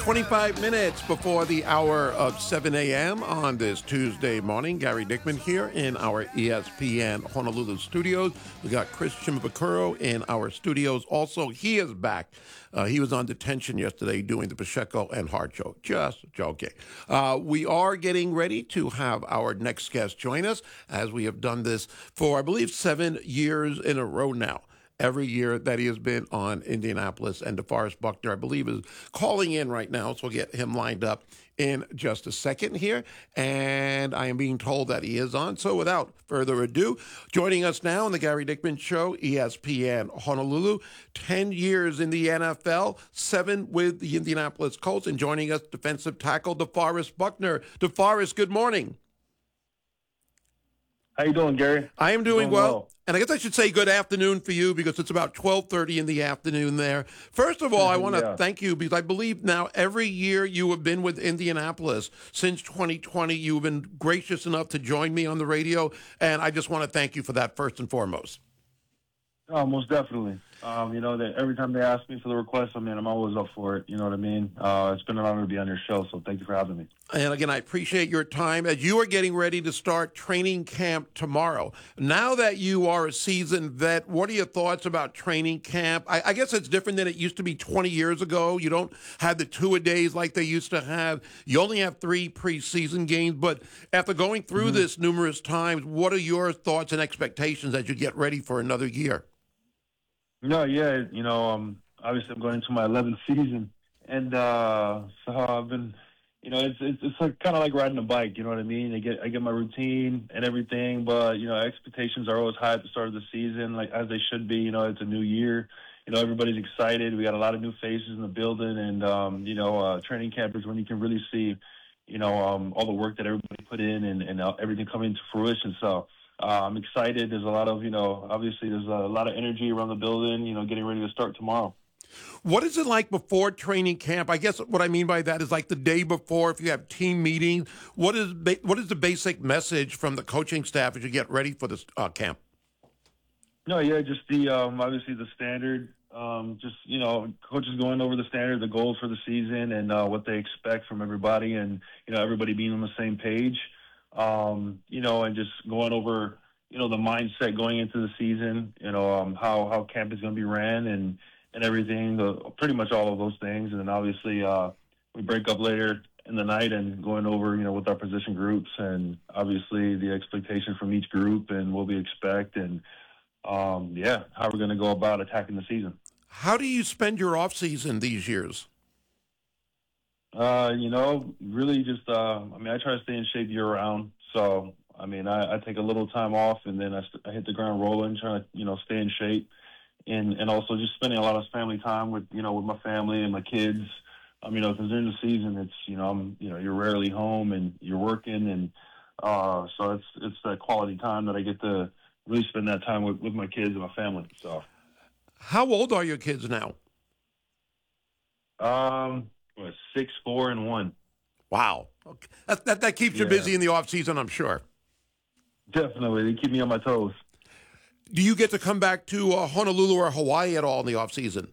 25 minutes before the hour of 7 a.m. on this Tuesday morning. Gary Dickman here in our ESPN Honolulu studios. We got Chris Shimabukuro in our studios. Also, he is back. He was on detention yesterday doing the Pacheco and Hart show. Just joking. We are getting ready to have our next guest join us, as we have done this for, I believe, 7 years in a row now. Every year that he has been on Indianapolis, and DeForest Buckner, I believe, is calling in right now, so we'll get him lined up in just a second here. And I am being told that he is on. So without further ado, joining us now on the Gary Dickman Show, ESPN Honolulu, 10 years in the NFL, 7 with the Indianapolis Colts, and joining us, defensive tackle DeForest Buckner. DeForest, good morning. How you doing, Gary? I am doing well. And I guess I should say good afternoon for you, because it's about 12:30 in the afternoon there. First of all, I want to thank you, because I believe now every year you have been with Indianapolis since 2020. You've been gracious enough to join me on the radio, and I just want to thank you for that first and foremost. Oh, most definitely. That every time they ask me for the request, I'm always up for it. You know what I mean? It's been an honor to be on your show, so thank you for having me. And again, I appreciate your time as you are getting ready to start training camp tomorrow. Now that you are a seasoned vet, what are your thoughts about training camp? I guess it's different than it used to be 20 years ago. You don't have the two-a-days like they used to have. You only have 3 preseason games. But after going through this numerous times, what are your thoughts and expectations as you get ready for another year? Obviously I'm going into my 11th season, and so I've been, it's like, kind of like riding a bike. You know what I mean? I get my routine and everything, but expectations are always high at the start of the season, like as they should be. It's a new year. Everybody's excited. We got a lot of new faces in the building, and training camp is when you can really see, all the work that everybody put in and everything coming to fruition. So. I'm excited. There's a lot of, obviously there's a lot of energy around the building, getting ready to start tomorrow. What is it like before training camp? I guess what I mean by that is like the day before, if you have team meetings, what is the basic message from the coaching staff as you get ready for this camp? Just the, obviously the standard, coaches going over the standard, the goals for the season, and what they expect from everybody, and, everybody being on the same page. And just going over, the mindset going into the season, how camp is going to be ran and everything, pretty much all of those things. And then obviously we break up later in the night and going over, with our position groups, and obviously the expectation from each group and what we expect, and how we're going to go about attacking the season. How do you spend your off season these years? Really just, I try to stay in shape year round. So, I take a little time off, and then I hit the ground rolling, trying to, stay in shape, and also just spending a lot of family time with my family and my kids. Because during the season, it's, you're rarely home and you're working, and so it's that quality time that I get to really spend that time with my kids and my family. So, how old are your kids now? 6, 4, and 1. Wow. Okay. That keeps you busy in the off season, I'm sure. Definitely. They keep me on my toes. Do you get to come back to Honolulu or Hawaii at all in the off season?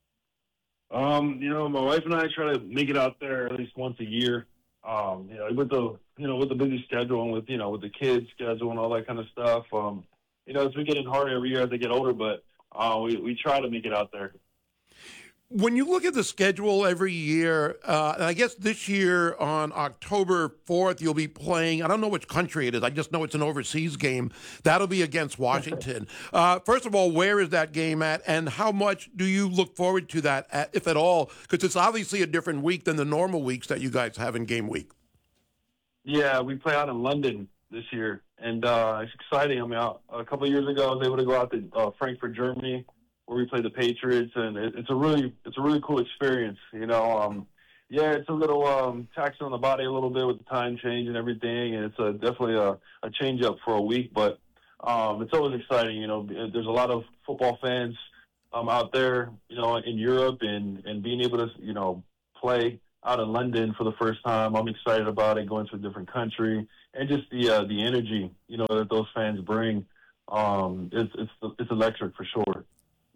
My wife and I try to make it out there at least once a year. With the busy schedule and with the kids' schedule and all that kind of stuff. It's been getting harder every year as they get older, but we try to make it out there. When you look at the schedule every year, and I guess this year on October 4th, you'll be playing, I don't know which country it is, I just know it's an overseas game. That'll be against Washington. First of all, where is that game at, and how much do you look forward to that, if at all? Because it's obviously a different week than the normal weeks that you guys have in game week. Yeah, we play out in London this year, and it's exciting. A couple of years ago, I was able to go out to Frankfurt, Germany, where we play the Patriots, and it's a really cool experience. It's a little taxing on the body a little bit with the time change and everything, and it's definitely a change up for a week, but it's always exciting. There's a lot of football fans out there, in Europe, and being able to, play out in London for the first time. I'm excited about it, going to a different country, and just the energy, that those fans bring. It's electric for sure.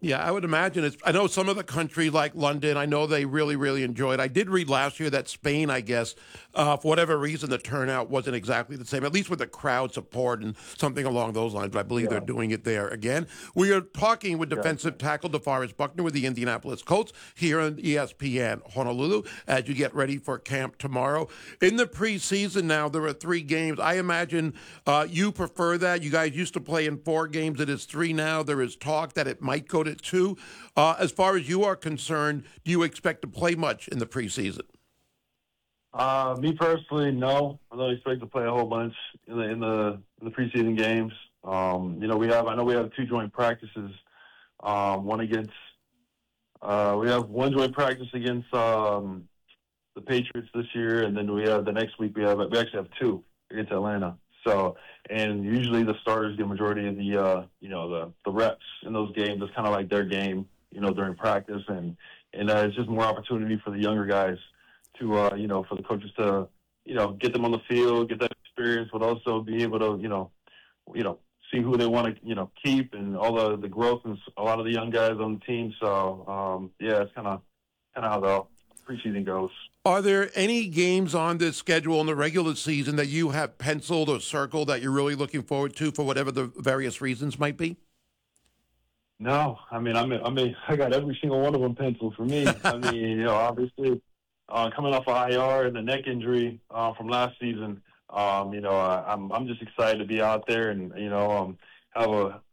Yeah, I would imagine it's. I know some of the country, like London, I know they really, really enjoyed. I did read last year that Spain, I guess, for whatever reason, the turnout wasn't exactly the same, at least with the crowd support and something along those lines. But I believe they're Yeah, doing it there again. We are talking with gotcha. defensive tackle DeForest Buckner with the Indianapolis Colts here on ESPN Honolulu as you get ready for camp tomorrow. In the preseason now, there are 3 games. I imagine you prefer that. You guys used to play in 4 games. It is 3 now. There is talk that it might go to 2. As far as you are concerned, do you expect to play much in the preseason? Me personally, no. I don't expect to play a whole bunch in the preseason games. I know we have 2 joint practices. One against we have one joint practice against the Patriots this year, and then we have the next week we actually have 2 against Atlanta. So, and usually the starters get majority of the reps in those games. It's kind of like their game, during practice, and it's just more opportunity for the younger guys to for the coaches to get them on the field, get that experience, but also be able to see who they want to keep, and all the growth and a lot of the young guys on the team. So yeah, it's kind of how the preseason goes. Are there any games on this schedule in the regular season that you have penciled or circled that you're really looking forward to for whatever the various reasons might be? No, I got every single one of them penciled for me. I mean, obviously, coming off of IR and the neck injury from last season, I'm just excited to be out there and have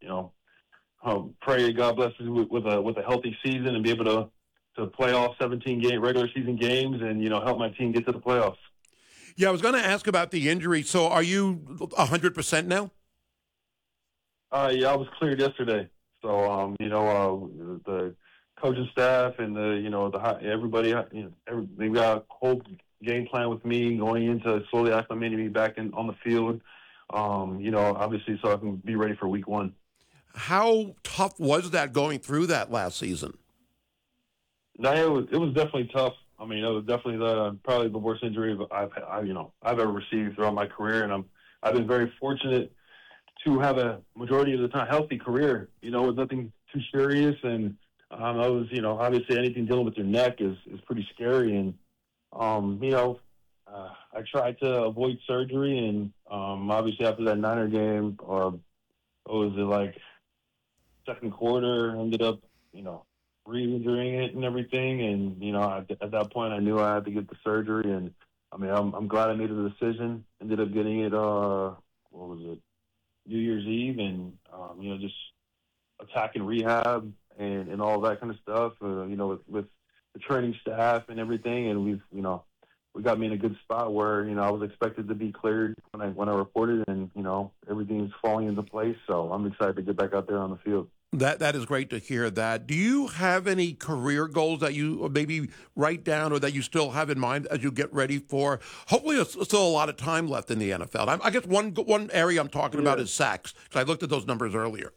pray God blesses with a healthy season and be able to play all 17 regular season games and help my team get to the playoffs. Yeah, I was going to ask about the injury. So are you 100% now? Yeah, I was cleared yesterday. So, the coaching staff and everybody, they got a whole game plan with me going into slowly acclimating me back on the field. Obviously, so I can be ready for week 1. How tough was that going through that last season? No, it was definitely tough. I mean, it was definitely probably the worst injury I've ever received throughout my career, and I've been very fortunate to have a majority of the time healthy career, with nothing too serious. And I was, obviously anything dealing with your neck is pretty scary. And, I tried to avoid surgery. And obviously after that Niner game, or what was it, like second quarter, ended up, re-injuring it and everything. And, at that point I knew I had to get the surgery. And I mean, I'm glad I made the decision. Ended up getting it, what was it? New Year's Eve, and just attacking rehab and all that kind of stuff. With the training staff and everything, and we got me in a good spot where I was expected to be cleared when I reported, and everything's falling into place. So I'm excited to get back out there on the field. That is great to hear that. Do you have any career goals that you maybe write down or that you still have in mind as you get ready for? Hopefully, there's still a lot of time left in the NFL. I guess one area I'm talking about is sacks, because I looked at those numbers earlier.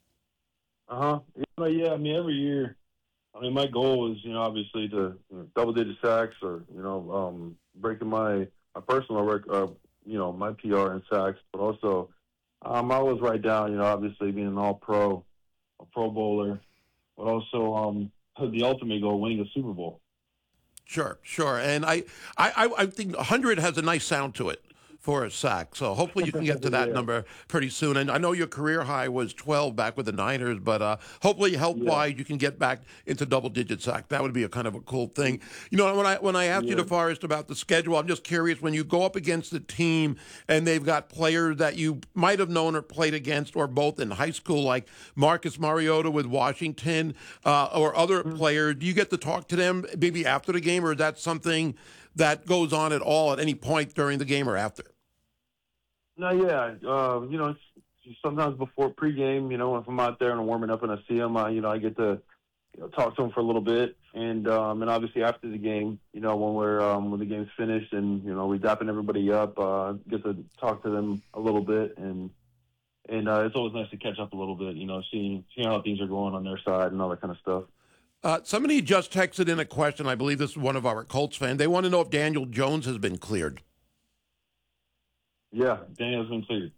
Yeah. I mean, every year. I mean, my goal is obviously to double-digit sacks, or breaking my personal record, my PR in sacks, but also I always write down obviously being an All-Pro, a Pro Bowler, but also the ultimate goal, winning a Super Bowl. Sure. And I think 100 has a nice sound to it for a sack. So hopefully you can get to that number pretty soon. And I know your career high was 12 back with the Niners, but hopefully health-wise you can get back into double-digit sack. That would be a kind of a cool thing. When I asked you, DeForest, about the schedule, I'm just curious, when you go up against a team and they've got players that you might have known or played against or both in high school, like Marcus Mariota with Washington, or other players, do you get to talk to them maybe after the game, or is that something that goes on at all at any point during the game or after? No, yeah. It's sometimes before pregame, if I'm out there and I'm warming up and I see them, I get to talk to them for a little bit, and obviously after the game, when the game's finished and we dapping everybody up, get to talk to them a little bit, and it's always nice to catch up a little bit, seeing how things are going on their side and all that kind of stuff. Somebody just texted in a question. I believe this is one of our Colts fans. They want to know if Daniel Jones has been cleared. Yeah, Daniel's been cleared.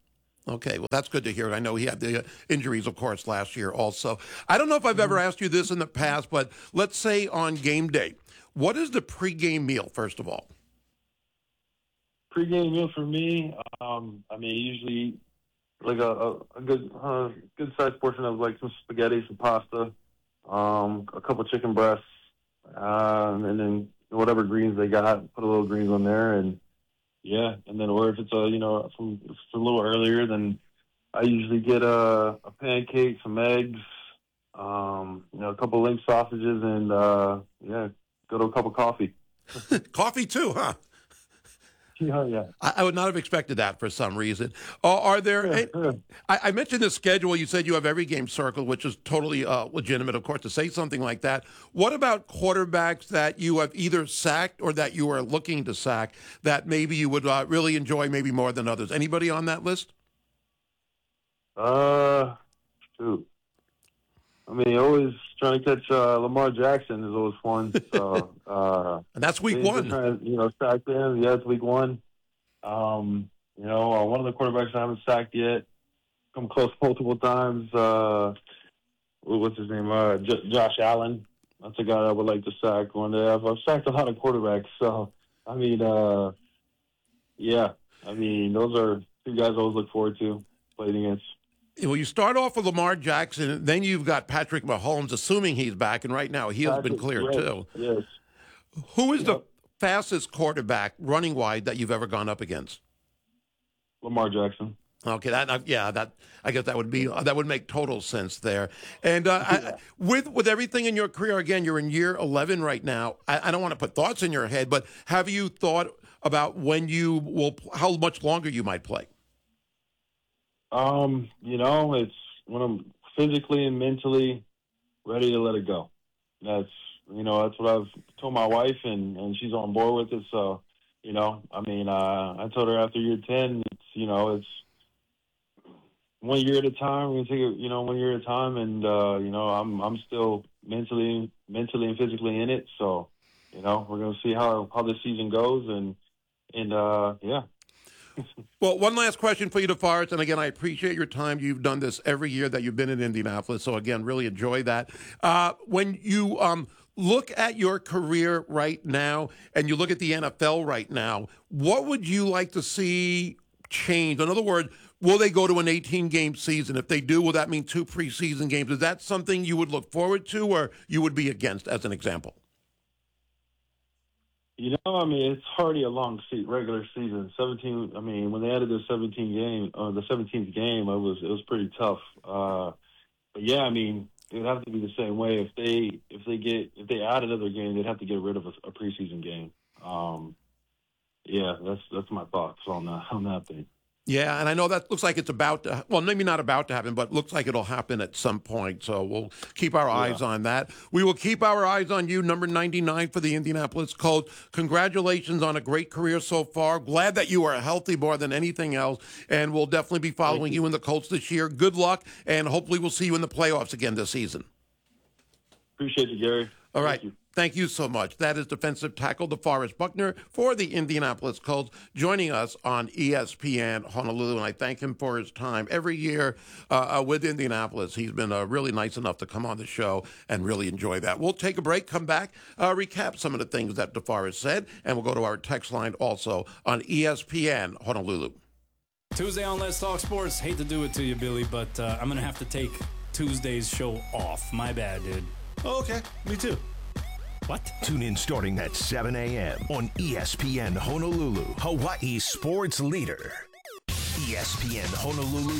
Okay, well, that's good to hear. I know he had the injuries, of course, last year also. I don't know if I've ever asked you this in the past, but let's say on game day, what is the pregame meal, first of all? Pre-game meal for me, usually like a good sized portion of like some spaghetti, some pasta, a couple chicken breasts, and then whatever greens they got, put a little greens on there, and yeah, and then or if it's if it's a little earlier, then I usually get a pancake, some eggs, a couple link sausages, and go to a cup of coffee. Coffee too, huh? Yeah. I would not have expected that for some reason. Are there? I mentioned the schedule. You said you have every game circled, which is totally legitimate, of course, to say something like that. What about quarterbacks that you have either sacked or that you are looking to sack that maybe you would really enjoy, maybe more than others? Anybody on that list? Shoot. I mean, always trying to catch Lamar Jackson is always fun. So, and that's week one. Trying to, sack them. Yeah, it's week one. One of the quarterbacks I haven't sacked yet. Come close multiple times. What's his name? Josh Allen. That's a guy I would like to sack one day. I've sacked a lot of quarterbacks. So, those are two guys I always look forward to playing against. Well, you start off with Lamar Jackson, then you've got Patrick Mahomes, assuming he's back, and right now he has been cleared too. Yes. Who is the fastest quarterback running wide that you've ever gone up against? Lamar Jackson. Okay, I guess that would make total sense there. And with everything in your career, again, you're in year 11 right now. I don't want to put thoughts in your head, but have you thought about how much longer you might play? It's when I'm physically and mentally ready to let it go. That's what I've told my wife, and she's on board with it. So, I told her after year 10, it's 1 year at a time. We're gonna take it, 1 year at a time, and I'm still mentally and physically in it. So, we're gonna see how this season goes, and yeah. Well, one last question for you, DeForest, and again, I appreciate your time. You've done this every year that you've been in Indianapolis, so again, really enjoy that. When you look at your career right now and you look at the NFL right now, what would you like to see change? In other words, will they go to an 18-game season? If they do, will that mean 2 preseason games? Is that something you would look forward to or you would be against, as an example? It's already a long regular season. 17. When they added the 17th game, it was pretty tough. But yeah, it would have to be the same way. If they add another game, they'd have to get rid of a preseason game. That's my thoughts on that thing. Yeah, and I know that looks like it's maybe not about to happen, but looks like it'll happen at some point. So we'll keep our eyes on that. We will keep our eyes on you, number 99 for the Indianapolis Colts. Congratulations on a great career so far. Glad that you are healthy more than anything else, and we'll definitely be following you in the Colts this year. Good luck, and hopefully we'll see you in the playoffs again this season. Appreciate you, Gary. All right. Thank you so much. That is defensive tackle DeForest Buckner for the Indianapolis Colts, joining us on ESPN Honolulu, and I thank him for his time every year with Indianapolis. He's been really nice enough to come on the show and really enjoy that. We'll take a break, come back, recap some of the things that DeForest said, and we'll go to our text line also on ESPN Honolulu. Tuesday on Let's Talk Sports. Hate to do it to you, Billy, but I'm going to have to take Tuesday's show off. My bad, dude. Oh, okay. Me too. What? Tune in starting at 7 a.m. on ESPN Honolulu, Hawaii's sports leader. ESPN Honolulu.